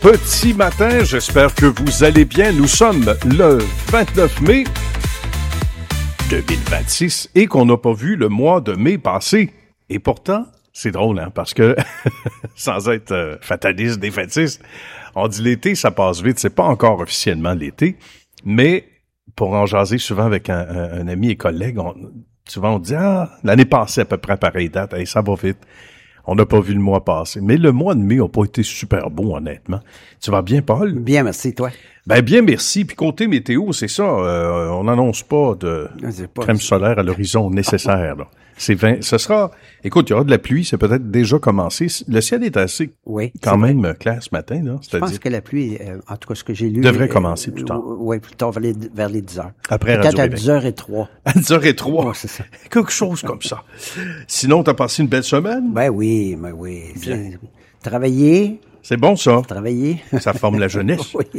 petit matin, j'espère que vous allez bien. Nous sommes le 29 mai 2026 et qu'on n'a pas vu le mois de mai passer. Et pourtant, c'est drôle, hein, parce que, sans être fataliste, défaitiste, on dit l'été, ça passe vite. C'est pas encore officiellement l'été, mais pour en jaser souvent avec un ami et collègue, souvent on dit « Ah, l'année passée à peu près à pareille date, hey, ça va vite. » On n'a pas vu le mois passer. Mais le mois de mai n'a pas été super beau, honnêtement. Tu vas bien, Paul? Bien, merci, toi. Ben bien, merci. Puis côté météo, c'est ça, on n'annonce pas de crème solaire à l'horizon nécessaire, là. Ce sera, écoute, il y aura de la pluie, c'est peut-être déjà commencé. Le ciel est assez, quand même, clair ce matin, là. Je pense que la pluie, en tout cas, ce que j'ai lu... devrait commencer plus tard. Oui, plus tard, vers les 10 heures. Après peut-être à 10h03. À 10h03? Ouais, c'est ça. Quelque chose comme ça. Sinon, t'as passé une belle semaine? Ben oui. Bien. Travailler... C'est bon, ça. Travailler. Ça forme la jeunesse. Oui.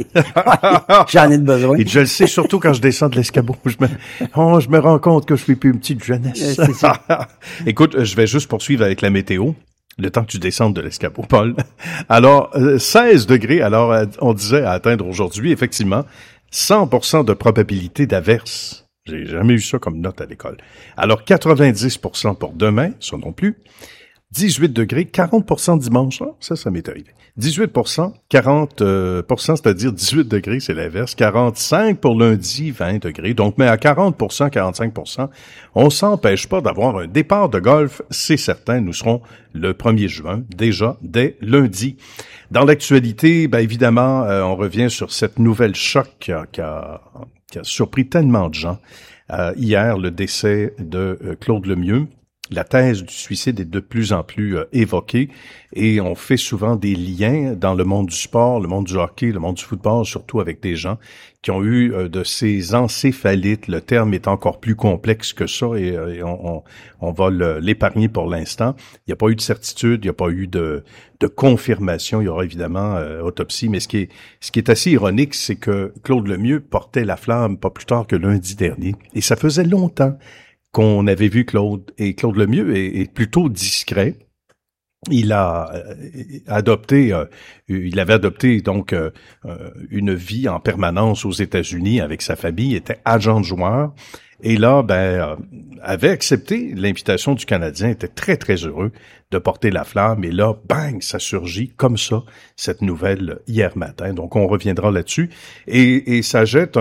J'en ai besoin. Et je le sais, surtout quand je descends de l'escabeau. Je me rends compte que je suis plus une petite jeunesse. C'est ça. Écoute, je vais juste poursuivre avec la météo. Le temps que tu descendes de l'escabeau, Paul. Alors, 16 degrés. Alors, on disait à atteindre aujourd'hui, effectivement, 100% de probabilité d'averse. J'ai jamais eu ça comme note à l'école. Alors, 90% pour demain, ça non plus. 18 degrés, 40% dimanche, là, ça m'est arrivé. 18%, 40%, c'est-à-dire 18 degrés, c'est l'inverse. 45 pour lundi, 20 degrés. Donc, mais à 40%, 45%, on s'empêche pas d'avoir un départ de golf, c'est certain. Nous serons le 1er juin, déjà, dès lundi. Dans l'actualité, ben évidemment, on revient sur cette nouvelle choc qui a surpris tellement de gens. Hier, le décès de Claude Lemieux. La thèse du suicide est de plus en plus évoquée et on fait souvent des liens dans le monde du sport, le monde du hockey, le monde du football, surtout avec des gens qui ont eu de ces encéphalites. Le terme est encore plus complexe que ça et on va l'épargner pour l'instant. Il n'y a pas eu de certitude, il n'y a pas eu de confirmation. Il y aura évidemment autopsie, mais ce qui est assez ironique, c'est que Claude Lemieux portait la flamme pas plus tard que lundi dernier et ça faisait longtemps qu'on avait vu Claude. Et Claude Lemieux est plutôt discret. Il avait adopté donc une vie en permanence aux États-Unis avec sa famille, était agent de joueur. Et là, avait accepté l'invitation du Canadien, était très, très heureux de porter la flamme. Et là, bang, ça surgit comme ça, cette nouvelle hier matin. Donc, on reviendra là-dessus. Et ça jette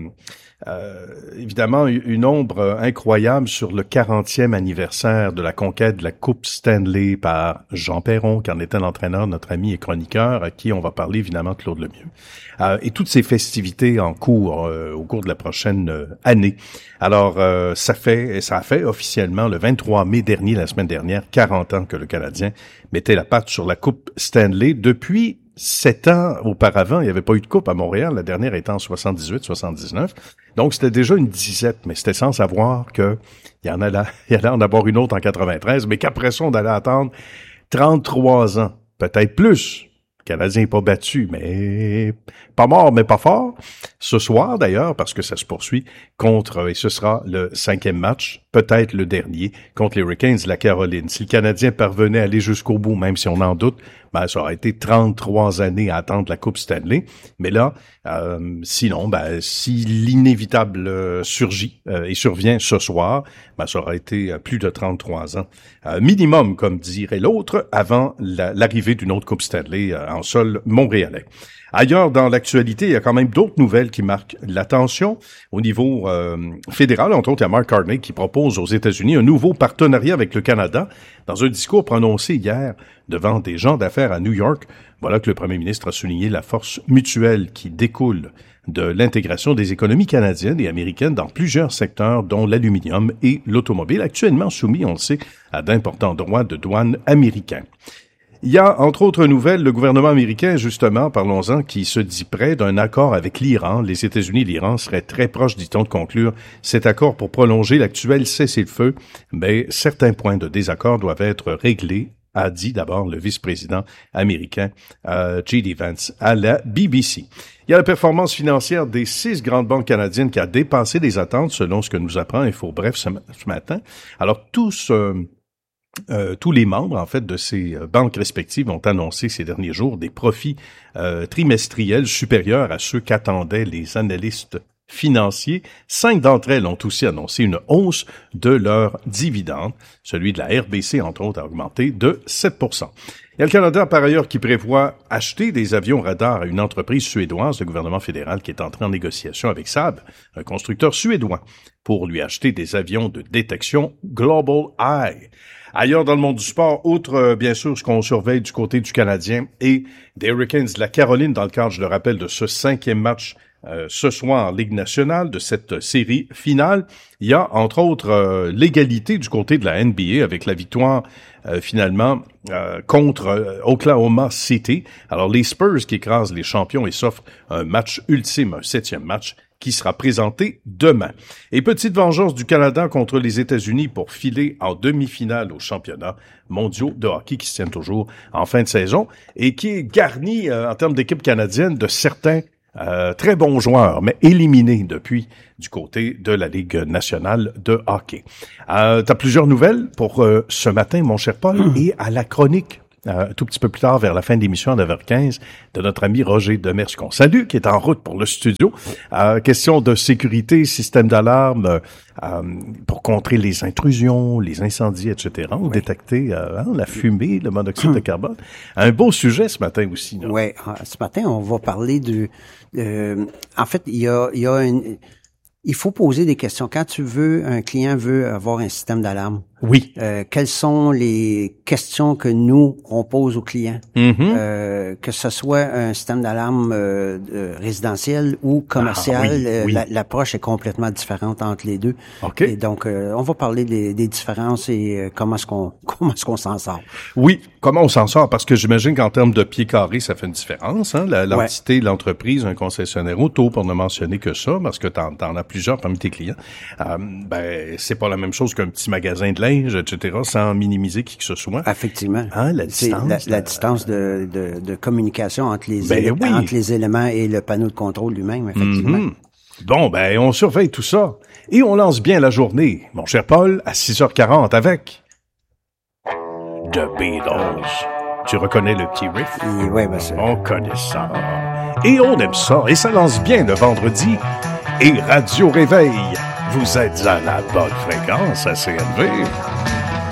évidemment une ombre incroyable sur le 40e anniversaire de la conquête de la Coupe Stanley par Jean Perron, qui en était l'entraîneur, notre ami et chroniqueur, à qui on va parler évidemment de Claude Lemieux. Et toutes ces festivités en cours au cours de la prochaine année. Alors, ça a fait officiellement le 23 mai dernier, la semaine dernière, 40 ans que le Canadien mettait la patte sur la Coupe Stanley. Depuis 7 ans auparavant, il n'y avait pas eu de coupe à Montréal, la dernière étant en 78-79. Donc, c'était déjà une disette, mais c'était sans savoir que il allait en avoir une autre en 93, mais qu'après ça, on allait attendre 33 ans, peut-être plus. Le Canadien n'est pas battu, mais pas mort, mais pas fort. Ce soir, d'ailleurs, parce que ça se poursuit, et ce sera le 5e match, peut-être le dernier, contre les Hurricanes de la Caroline. Si le Canadien parvenait à aller jusqu'au bout, même si on en doute, ça aurait été 33 années à attendre la Coupe Stanley. Mais là, sinon, si l'inévitable surgit et survient ce soir, ça aurait été plus de 33 ans. Minimum, comme dirait l'autre, avant l'arrivée d'une autre Coupe Stanley en sol montréalais. Ailleurs, dans l'actualité, il y a quand même d'autres nouvelles qui marquent l'attention. Au niveau fédéral, entre autres, il y a Mark Carney qui propose aux États-Unis un nouveau partenariat avec le Canada. Dans un discours prononcé hier devant des gens d'affaires à New York, voilà que le premier ministre a souligné la force mutuelle qui découle de l'intégration des économies canadiennes et américaines dans plusieurs secteurs, dont l'aluminium et l'automobile, actuellement soumis, on le sait, à d'importants droits de douane américains. Il y a, entre autres nouvelles, le gouvernement américain, justement, parlons-en, qui se dit prêt d'un accord avec l'Iran. Les États-Unis et l'Iran seraient très proches, dit-on, de conclure cet accord pour prolonger l'actuel cessez-le-feu. Mais certains points de désaccord doivent être réglés, a dit d'abord le vice-président américain J.D. Vance à la BBC. Il y a la performance financière des 6 grandes banques canadiennes qui a dépassé les attentes, selon ce que nous apprend InfoBref ce matin. Alors, tous tous les membres, en fait, de ces banques respectives ont annoncé ces derniers jours des profits trimestriels supérieurs à ceux qu'attendaient les analystes financiers. 5 d'entre elles ont aussi annoncé une hausse de leurs dividendes. Celui de la RBC, entre autres, a augmenté de 7%. Il y a le Canada, par ailleurs, qui prévoit acheter des avions radars à une entreprise suédoise, le gouvernement fédéral, qui est entré en négociation avec Saab, un constructeur suédois, pour lui acheter des avions de détection Global Eye. Ailleurs dans le monde du sport, outre bien sûr ce qu'on surveille du côté du Canadien et des Hurricanes de la Caroline, dans le cadre, je le rappelle, de ce 5e match ce soir en Ligue nationale, de cette série finale, il y a entre autres l'égalité du côté de la NBA avec la victoire finalement contre Oklahoma City. Alors les Spurs qui écrasent les champions et s'offrent un match ultime, un 7e match qui sera présenté demain. Et petite vengeance du Canada contre les États-Unis pour filer en demi-finale aux championnats mondiaux de hockey qui se tiennent toujours en fin de saison et qui est garni en termes d'équipe canadienne de certains très bons joueurs, mais éliminés depuis du côté de la Ligue nationale de hockey. T'as plusieurs nouvelles pour ce matin, mon cher Paul, et à la chronique tout petit peu plus tard, vers la fin de l'émission à 9h15, de notre ami Roger Demers, qu'on salue, qui est en route pour le studio. Question de sécurité, système d'alarme, pour contrer les intrusions, les incendies, etc. Ou détecter la fumée, le monoxyde de carbone. Un beau sujet ce matin aussi. Oui, ce matin, on va parler en fait, il faut poser des questions. Quand un client veut avoir un système d'alarme, oui. Quelles sont les questions que nous, on pose aux clients? Que ce soit un système d'alarme résidentiel ou commercial, oui. L'approche est complètement différente entre les deux. OK. Et donc, on va parler des différences et comment est-ce qu'on s'en sort. Oui, comment on s'en sort? Parce que j'imagine qu'en termes de pieds carrés, ça fait une différence. Hein? L'entité, l'entreprise, un concessionnaire auto, pour ne mentionner que ça, parce que t'en as plusieurs parmi tes clients. C'est pas la même chose qu'un petit magasin de linge, etc., sans minimiser qui que ce soit. Effectivement. Hein, la distance. La distance de communication entre les éléments et le panneau de contrôle lui-même, effectivement. Bon, on surveille tout ça. Et on lance bien la journée, mon cher Paul, à 6h40 avec The Beatles. Tu reconnais le petit riff? Oui, bien sûr. On connaît ça. Et on aime ça. Et ça lance bien le vendredi. Et Radio Réveil, vous êtes à la bonne fréquence, assez élevée.